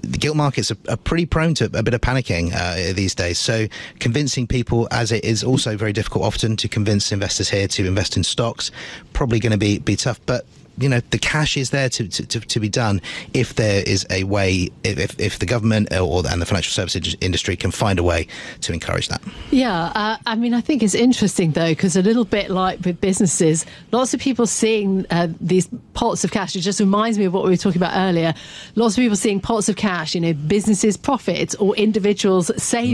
the gilt markets are pretty prone to a bit of panicking these days. So convincing people, as it is also very difficult often to convince investors here to invest in stocks, probably going to be tough. But the cash is there to be done if there is a way, if the government and the financial services industry can find a way to encourage that. Yeah, I think it's interesting, though, because a little bit like with businesses, lots of people seeing these pots of cash. It just reminds me of what we were talking about earlier. Lots of people seeing pots of cash, businesses' profits or individuals'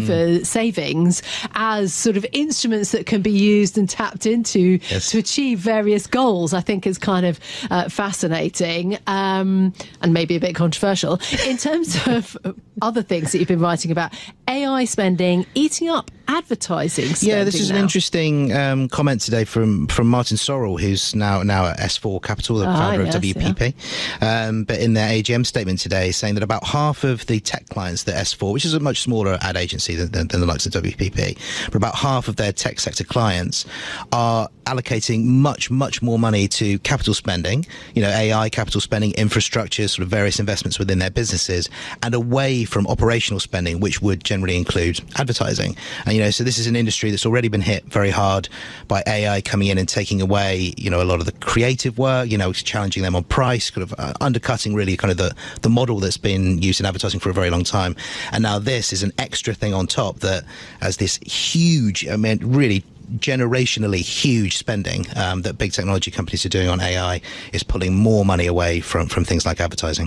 savings as sort of instruments that can be used and tapped into to achieve various goals. I think is kind of fascinating and maybe a bit controversial. In terms of other things that you've been writing about, AI spending eating up advertising spending. Yeah, this is an interesting comment today from Martin Sorrell, who's now at S4 Capital, the founder of WPP. Yeah. But in their AGM statement today, saying that about half of the tech clients that S4, which is a much smaller ad agency than the likes of WPP, but about half of their tech sector clients are allocating much more money to capital spending, AI capital spending, infrastructure, sort of various investments within their businesses, and away from operational spending, which would generally include advertising. And so this is an industry that's already been hit very hard by AI coming in and taking away, a lot of the creative work, challenging them on price, kind of undercutting really kind of the model that's been used in advertising for a very long time. And now this is an extra thing on top that has this huge, really generationally huge spending that big technology companies are doing on AI is pulling more money away from things like advertising.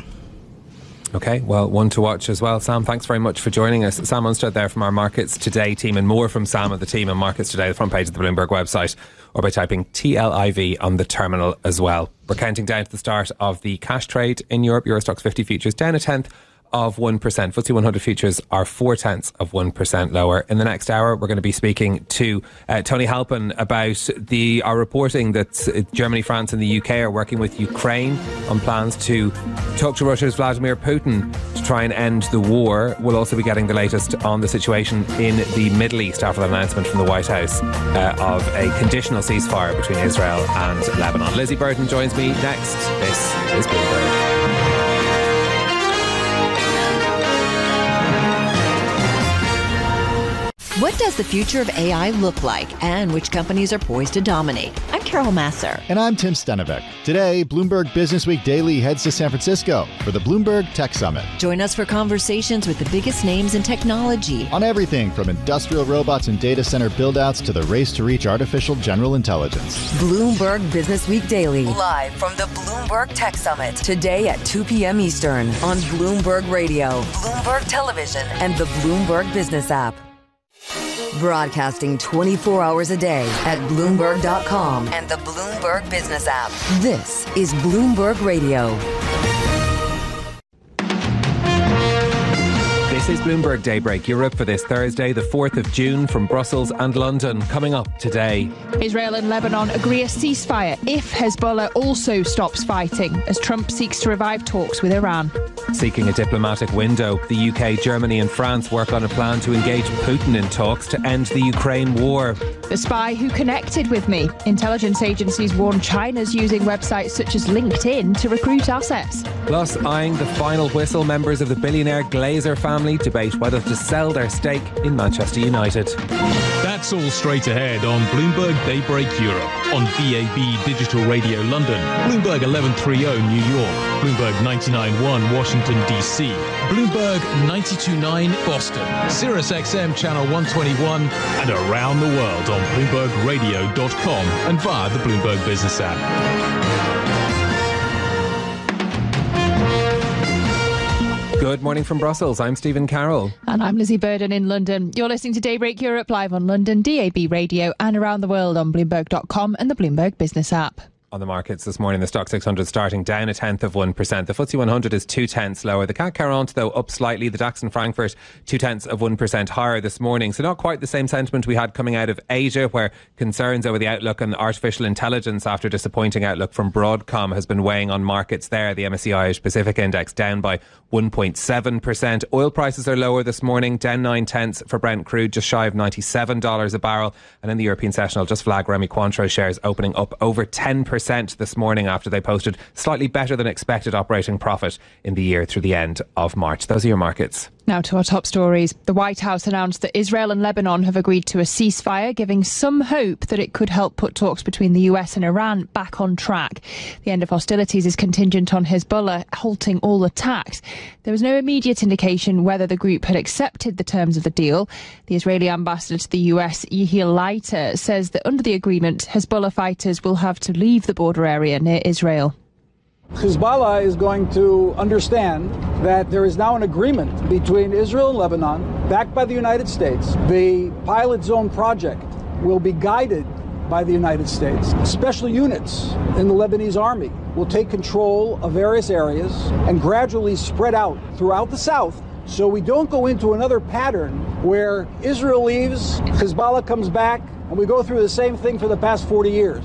Okay, well, one to watch as well. Sam, thanks very much for joining us. Sam Unstrad there from our Markets Today team, and more from Sam and the team on Markets Today, the front page of the Bloomberg website, or by typing TLIV on the terminal as well. We're counting down to the start of the cash trade in Europe. Euro Stoxx 50 futures down 1/10 of 1%. FTSE 100 futures are 0.4 of 1% lower. In the next hour, we're going to be speaking to Tony Halpin about our reporting that Germany, France and the UK are working with Ukraine on plans to talk to Russia's Vladimir Putin to try and end the war. We'll also be getting the latest on the situation in the Middle East after the announcement from the White House of a conditional ceasefire between Israel and Lebanon. Lizzie Burton joins me next. This is Bloomberg. What does the future of AI look like, and which companies are poised to dominate? I'm Carol Masser. And I'm Tim Stenevec. Today, Bloomberg Businessweek Daily heads to San Francisco for the Bloomberg Tech Summit. Join us for conversations with the biggest names in technology. On everything from industrial robots and data center build-outs to the race to reach artificial general intelligence. Bloomberg Businessweek Daily. Live from the Bloomberg Tech Summit. Today at 2 p.m. Eastern on Bloomberg Radio, Bloomberg Television, and the Bloomberg Business app. Broadcasting 24 hours a day at Bloomberg.com and the Bloomberg Business app. This is Bloomberg Radio. This is Bloomberg Daybreak Europe for this Thursday, the 4th of June, from Brussels and London. Coming up today, Israel and Lebanon agree a ceasefire if Hezbollah also stops fighting, as Trump seeks to revive talks with Iran. Seeking a diplomatic window, the UK, Germany and France work on a plan to engage Putin in talks to end the Ukraine war. The spy who connected with me. Intelligence agencies warn China's using websites such as LinkedIn to recruit assets. Plus, eyeing the final whistle, members of the billionaire Glazer family debate whether to sell their stake in Manchester United. That's all straight ahead on Bloomberg Daybreak Europe, on DAB Digital Radio London, Bloomberg 1130 New York, Bloomberg 99.1 Washington DC, Bloomberg 92.9 Boston, Sirius XM Channel 121, and around the world on BloombergRadio.com and via the Bloomberg Business app. Good morning from Brussels. I'm Stephen Carroll. And I'm Lizzie Burden in London. You're listening to Daybreak Europe live on London, DAB Radio, and around the world on Bloomberg.com and the Bloomberg Business app. On the markets this morning, the Stoxx 600 starting down 0.1 of 1%. The FTSE 100 is 0.2 lower. The CAC 40, though, up slightly. The DAX in Frankfurt 0.2 of 1% higher this morning. So not quite the same sentiment we had coming out of Asia, where concerns over the outlook on artificial intelligence after disappointing outlook from Broadcom has been weighing on markets there. The MSCI Asia Pacific Index down by 1.7%. Oil prices are lower this morning, down 0.9 for Brent crude, just shy of $97 a barrel. And in the European session, I'll just flag Rémy Cointreau shares opening up over 10%. 2% this morning after they posted slightly better than expected operating profit in the year through the end of March. Those are your markets. Now to our top stories. The White House announced that Israel and Lebanon have agreed to a ceasefire, giving some hope that it could help put talks between the US and Iran back on track. The end of hostilities is contingent on Hezbollah halting all attacks. There was no immediate indication whether the group had accepted the terms of the deal. The Israeli ambassador to the US, Yehiel Leiter, says that under the agreement, Hezbollah fighters will have to leave the border area near Israel. Hezbollah is going to understand that there is now an agreement between Israel and Lebanon, backed by the United States. The pilot zone project will be guided by the United States. Special units in the Lebanese army will take control of various areas and gradually spread out throughout the south, so we don't go into another pattern where Israel leaves, Hezbollah comes back, and we go through the same thing for the past 40 years.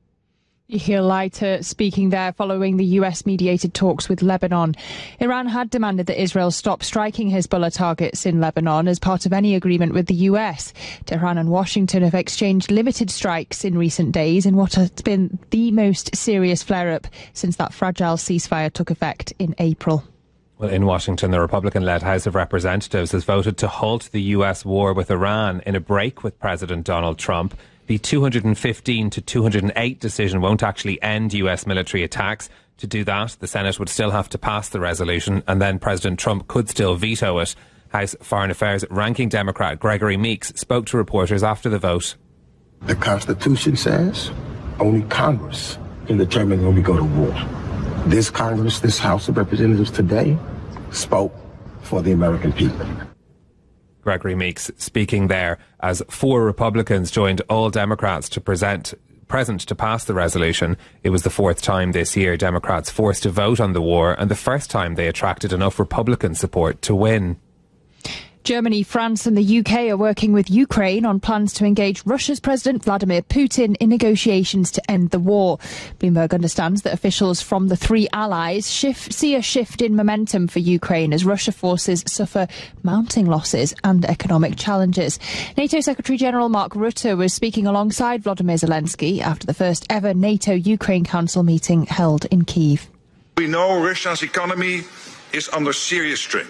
Yehiel Leiter speaking there following the US-mediated talks with Lebanon. Iran had demanded that Israel stop striking Hezbollah targets in Lebanon as part of any agreement with the US. Tehran and Washington have exchanged limited strikes in recent days in what has been the most serious flare-up since that fragile ceasefire took effect in April. Well, in Washington, the Republican-led House of Representatives has voted to halt the US war with Iran in a break with President Donald Trump. The 215 to 208 decision won't actually end US military attacks. To do that, the Senate would still have to pass the resolution, and then President Trump could still veto it. House Foreign Affairs ranking Democrat Gregory Meeks spoke to reporters after the vote. The Constitution says only Congress can determine when we go to war. This Congress, this House of Representatives today, spoke for the American people. Gregory Meeks speaking there as 4 Republicans joined all Democrats to present to pass the resolution. It was the 4th time this year Democrats forced to vote on the war, and the first time they attracted enough Republican support to win. Germany, France and the UK are working with Ukraine on plans to engage Russia's President Vladimir Putin in negotiations to end the war. Bloomberg understands that officials from the 3 allies see a shift in momentum for Ukraine as Russia forces suffer mounting losses and economic challenges. NATO Secretary-General Mark Rutte was speaking alongside Volodymyr Zelensky after the first ever NATO-Ukraine Council meeting held in Kyiv. We know Russia's economy is under serious strain.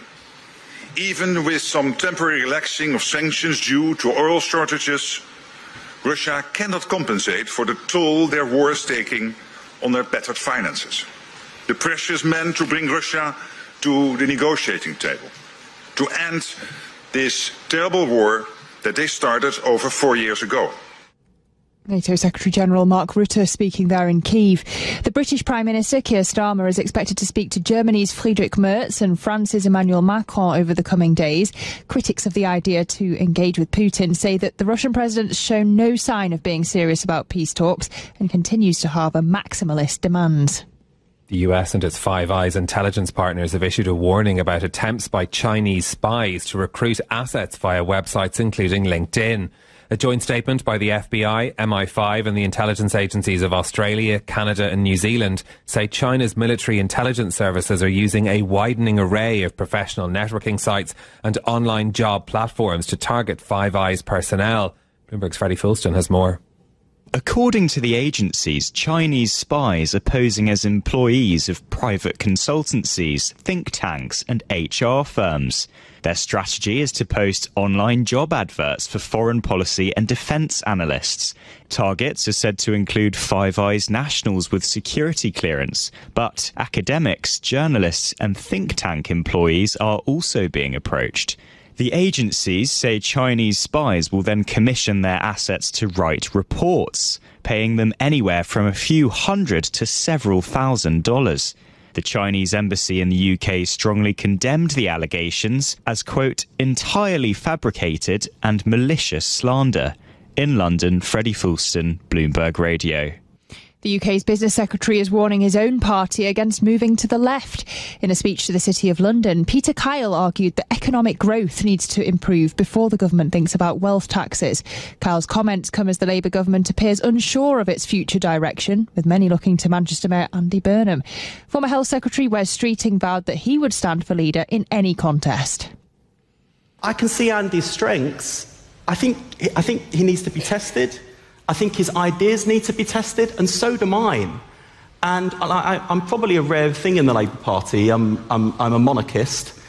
Even with some temporary relaxing of sanctions due to oil shortages, Russia cannot compensate for the toll their war is taking on their battered finances. The pressure is meant to bring Russia to the negotiating table, to end this terrible war that they started over 4 years ago. NATO Secretary-General Mark Rutte speaking there in Kyiv. The British Prime Minister Keir Starmer is expected to speak to Germany's Friedrich Merz and France's Emmanuel Macron over the coming days. Critics of the idea to engage with Putin say that the Russian president has shown no sign of being serious about peace talks and continues to harbour maximalist demands. The US and its Five Eyes intelligence partners have issued a warning about attempts by Chinese spies to recruit assets via websites including LinkedIn. A joint statement by the FBI, MI5 and the intelligence agencies of Australia, Canada and New Zealand say China's military intelligence services are using a widening array of professional networking sites and online job platforms to target Five Eyes personnel. Bloomberg's Freddie Fulston has more. According to the agencies, Chinese spies are posing as employees of private consultancies, think tanks and HR firms. Their strategy is to post online job adverts for foreign policy and defence analysts. Targets are said to include Five Eyes nationals with security clearance, but academics, journalists and think tank employees are also being approached. The agencies say Chinese spies will then commission their assets to write reports, paying them anywhere from a few hundred to several $1,000s. The Chinese embassy in the UK strongly condemned the allegations as, quote, entirely fabricated and malicious slander. In London, Freddie Fulston, Bloomberg Radio. The UK's business secretary is warning his own party against moving to the left. In a speech to the City of London, Peter Kyle argued that economic growth needs to improve before the government thinks about wealth taxes. Kyle's comments come as the Labour government appears unsure of its future direction, with many looking to Manchester Mayor Andy Burnham. Former Health Secretary Wes Streeting vowed that he would stand for leader in any contest. I can see Andy's strengths. I think he needs to be tested. I think his ideas need to be tested, and so do mine. And I'm probably a rare thing in the Labour Party. I'm a monarchist.